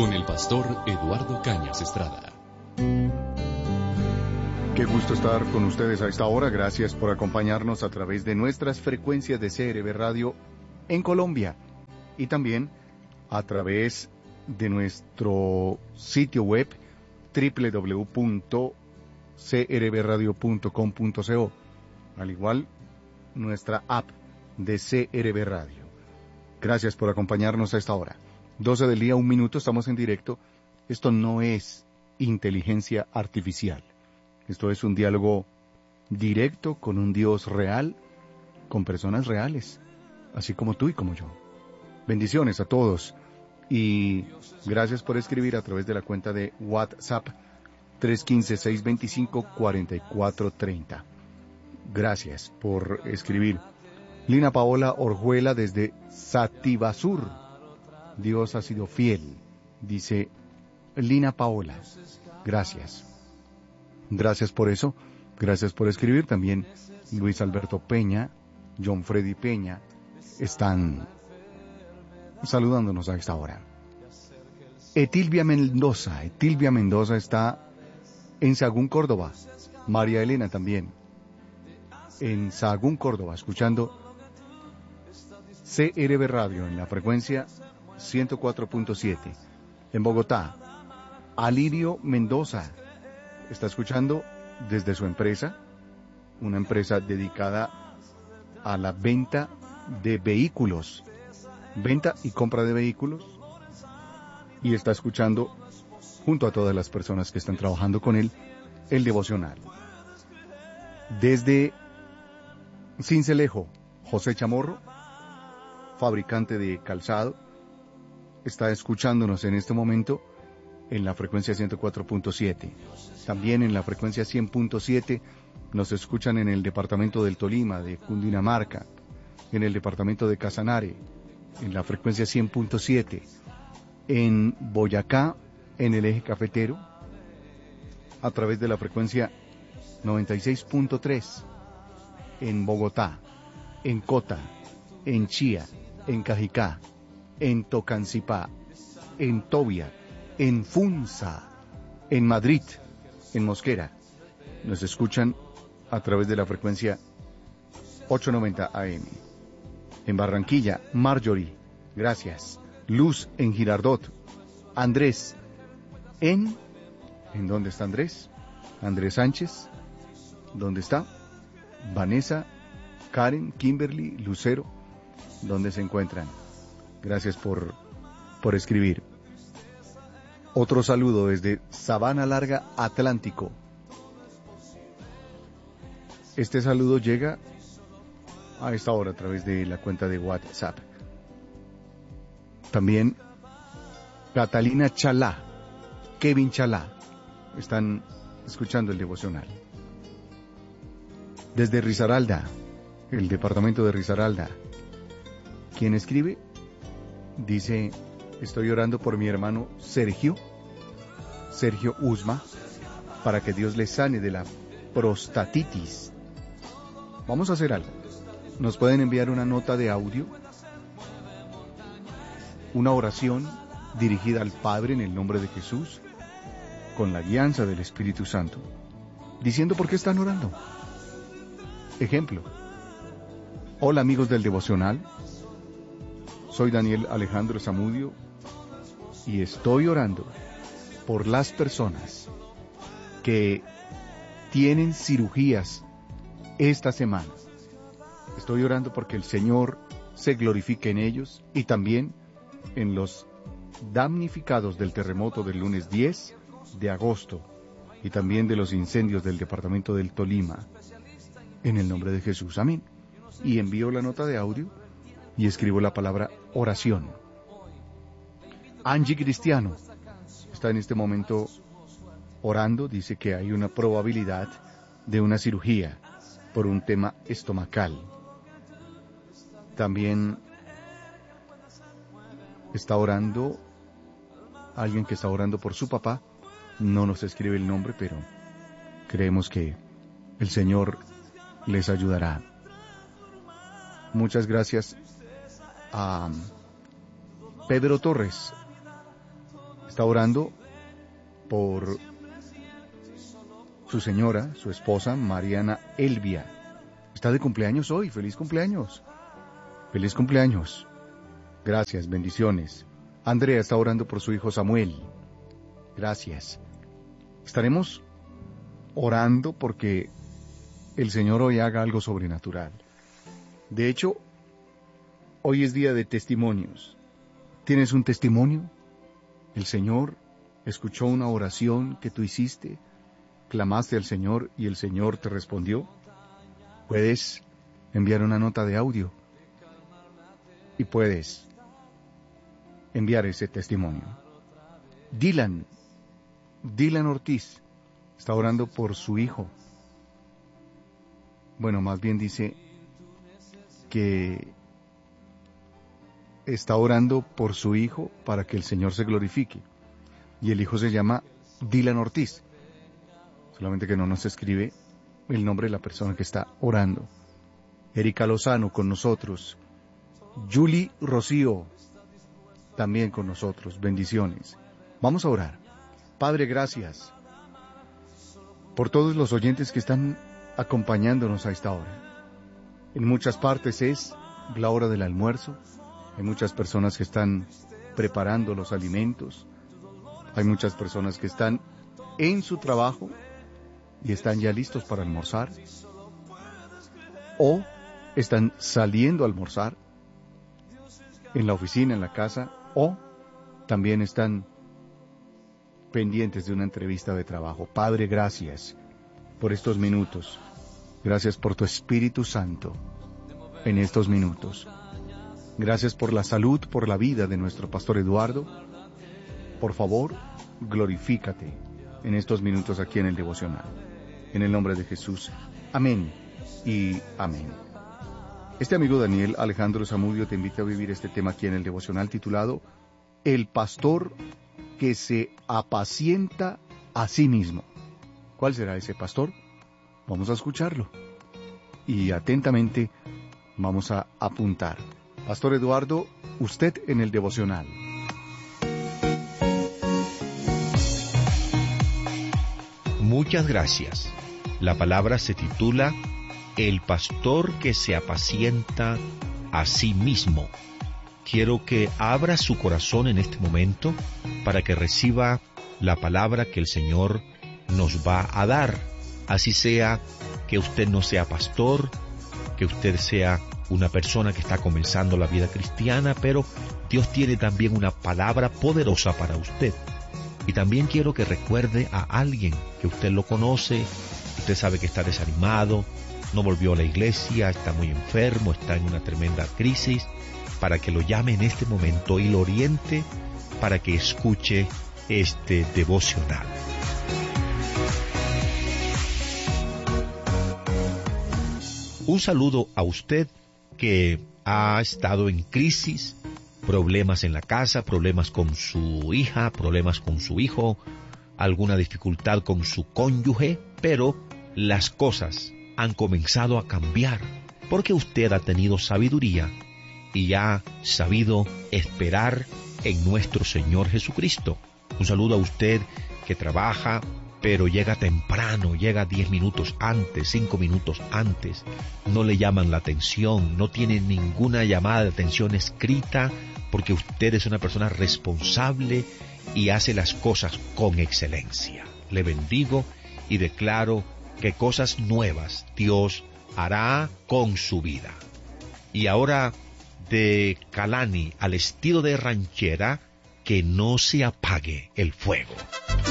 con el pastor Eduardo Cañas Estrada. Qué gusto estar con ustedes a esta hora. Gracias por acompañarnos a través de nuestras frecuencias de CRB Radio en Colombia y también a través de nuestro sitio web www.crbradio.com.co, al igual nuestra app de CRB Radio. Gracias por acompañarnos a esta hora. 12 del día, 1 minuto, estamos en directo. Esto no es inteligencia artificial. Esto es un diálogo directo con un Dios real, con personas reales, así como tú y como yo. Bendiciones a todos y gracias por escribir a través de la cuenta de WhatsApp 315-625-4430. Gracias por escribir. Lina Paola Orjuela desde Sativasur. Dios ha sido fiel, dice Lina Paola. Gracias. Gracias por eso. Gracias por escribir. También Luis Alberto Peña, John Freddy Peña están saludándonos a esta hora. Etilvia Mendoza está en Sahagún, Córdoba. María Elena también en Sahagún, Córdoba, escuchando CRB Radio en la frecuencia 104.7. En Bogotá, Alirio Mendoza está escuchando desde su empresa, una empresa dedicada a la venta de vehículos, venta y compra de vehículos, y está escuchando junto a todas las personas que están trabajando con él el devocional. Desde Cincelejo, José Chamorro, fabricante de calzado, está escuchándonos en este momento en la frecuencia 104.7. También en la frecuencia 100.7 nos escuchan en el departamento del Tolima, de Cundinamarca, en el departamento de Casanare, en la frecuencia 100.7, en Boyacá, en el eje cafetero, a través de la frecuencia 96.3, en Bogotá, en Cota, en Chía, en Cajicá, en Tocancipá, en Tobia, en Funza, en Madrid, en Mosquera. Nos escuchan a través de la frecuencia 890 AM. En Barranquilla, Marjorie, gracias. Luz en Girardot. Andrés, ¿en dónde está Andrés? Andrés Sánchez, ¿dónde está? Vanessa, Karen, Kimberly, Lucero, ¿dónde se encuentran? Gracias por escribir. Otro saludo desde Sabana Larga, Atlántico. Este saludo llega a esta hora a través de la cuenta de WhatsApp. También Catalina Chalá, Kevin Chalá, están escuchando el devocional. Desde Risaralda, el departamento de Risaralda, ¿quién escribe? Dice: estoy orando por mi hermano Sergio Usma, para que Dios le sane de la prostatitis. Vamos a hacer algo. Nos pueden enviar una nota de audio, una oración dirigida al Padre en el nombre de Jesús, con la guianza del Espíritu Santo, diciendo por qué están orando. Ejemplo: hola amigos del devocional, soy Daniel Alejandro Zamudio y estoy orando por las personas que tienen cirugías esta semana. Estoy orando porque el Señor se glorifique en ellos y también en los damnificados del terremoto del lunes 10 de agosto y también de los incendios del departamento del Tolima. En el nombre de Jesús, amén. Y envío la nota de audio y escribo la palabra oración. Angie Cristiano está en este momento orando, dice que hay una probabilidad de una cirugía por un tema estomacal. También está orando alguien que está orando por su papá. No nos escribe el nombre, pero creemos que el Señor les ayudará. Muchas gracias a Pedro Torres. Está orando por su señora, su esposa, Mariana Elvia. Está de cumpleaños hoy. ¡Feliz cumpleaños! ¡Feliz cumpleaños! Gracias, bendiciones. Andrea está orando por su hijo Samuel. Gracias. Estaremos orando porque el Señor hoy haga algo sobrenatural. De hecho, hoy es día de testimonios. ¿Tienes un testimonio? El Señor escuchó una oración que tú hiciste, clamaste al Señor y el Señor te respondió. Puedes enviar una nota de audio y puedes enviar ese testimonio. Dylan Ortiz está orando por su hijo. Bueno, más bien dice que está orando por su hijo para que el Señor se glorifique. Y el hijo se llama Dylan Ortiz. Solamente que no nos escribe el nombre de la persona que está orando. Erika Lozano con nosotros. Julie Rocío también con nosotros. Bendiciones. Vamos a orar. Padre, gracias por todos los oyentes que están acompañándonos a esta hora. En muchas partes es la hora del almuerzo. Hay muchas personas que están preparando los alimentos. Hay muchas personas que están en su trabajo y están ya listos para almorzar. O están saliendo a almorzar en la oficina, en la casa. O también están pendientes de una entrevista de trabajo. Padre, gracias por estos minutos. Gracias por tu Espíritu Santo en estos minutos. Gracias por la salud, por la vida de nuestro pastor Eduardo. Por favor, glorifícate en estos minutos aquí en el devocional. En el nombre de Jesús. Amén y amén. Este amigo Daniel Alejandro Zamudio te invita a vivir este tema aquí en el devocional titulado El pastor que se apacienta a sí mismo. ¿Cuál será ese pastor? Vamos a escucharlo. Y atentamente vamos a apuntar. Pastor Eduardo, usted en el devocional. Muchas gracias. La palabra se titula El pastor que se apacienta a sí mismo. Quiero que abra su corazón en este momento para que reciba la palabra que el Señor nos va a dar. Así sea que usted no sea pastor, que usted sea una persona que está comenzando la vida cristiana, pero Dios tiene también una palabra poderosa para usted. Y también quiero que recuerde a alguien que usted lo conoce, usted sabe que está desanimado, no volvió a la iglesia, está muy enfermo, está en una tremenda crisis, para que lo llame en este momento y lo oriente para que escuche este devocional. Un saludo a usted que ha estado en crisis, problemas en la casa, problemas con su hija, problemas con su hijo, alguna dificultad con su cónyuge, pero las cosas han comenzado a cambiar porque usted ha tenido sabiduría y ha sabido esperar en nuestro Señor Jesucristo. Un saludo a usted que trabaja, pero llega temprano, llega 10 minutos antes, 5 minutos antes, no le llaman la atención, no tiene ninguna llamada de atención escrita, porque usted es una persona responsable y hace las cosas con excelencia. Le bendigo y declaro que cosas nuevas Dios hará con su vida. Y ahora, de Kalani al estilo de ranchera, que no se apague el fuego.